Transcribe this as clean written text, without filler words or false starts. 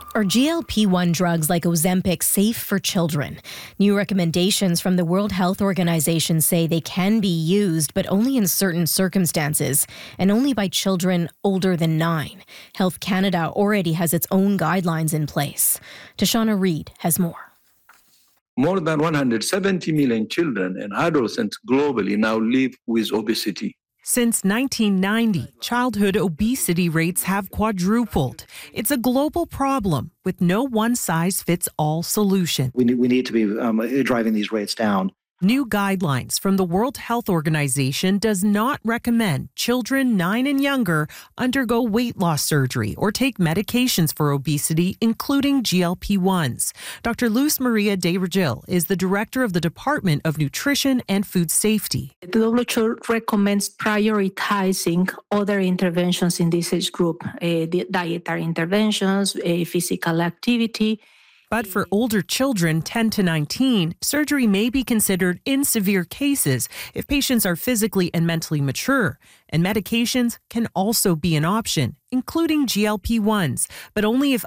Are GLP-1 drugs like Ozempic safe for children? New recommendations from the World Health Organization say they can be used, but only in certain circumstances, and only by children older than 9. Health Canada already has its own guidelines in place. Tashana Reid has more. More than 170 million children and adolescents globally now live with obesity. Since 1990, childhood obesity rates have quadrupled. It's a global problem with no one-size-fits-all solution. We need to be driving these rates down. New guidelines from the World Health Organization does not recommend children 9 and younger undergo weight loss surgery or take medications for obesity, including GLP-1s. Dr. Luz Maria de Regil is the director of the Department of Nutrition and Food Safety. The WHO recommends prioritizing other interventions in this age group, dietary interventions, physical activity. But for older children, 10 to 19, surgery may be considered in severe cases if patients are physically and mentally mature. And medications can also be an option, including GLP-1s, but only if